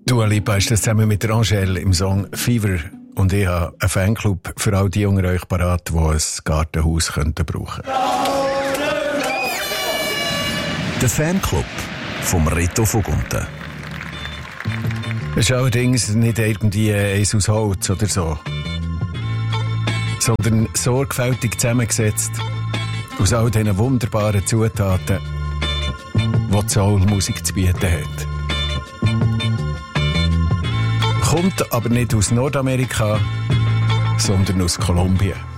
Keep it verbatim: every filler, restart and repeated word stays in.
Dua Lipa ist das zusammen mit Angèle im Song Fever. Und ich habe einen Fanclub für all die unter euch parat, die ein Gartenhaus könnten brauchen. Der Fanclub vom Reto Vogunten. Es ist allerdings nicht irgendwie eins aus Holz oder so, sondern sorgfältig zusammengesetzt aus all diesen wunderbaren Zutaten, die die Soul-Musik zu bieten hat. Kommt aber nicht aus Nordamerika, sondern aus Kolumbien.